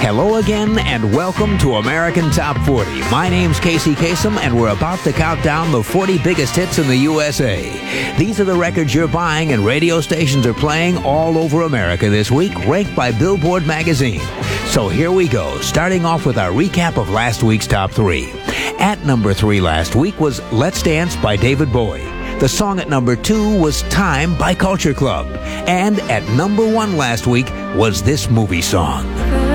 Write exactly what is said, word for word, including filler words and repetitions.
Hello again, and welcome to American Top forty. My name's Casey Kasem, and we're about to count down the forty biggest hits in the U S A. These are the records you're buying and radio stations are playing all over America this week, ranked by Billboard magazine. So here we go, starting off with our recap of last week's top three. At number three last week was Let's Dance by David Bowie. The song at number two was Time by Culture Club. And at number one last week was this movie song.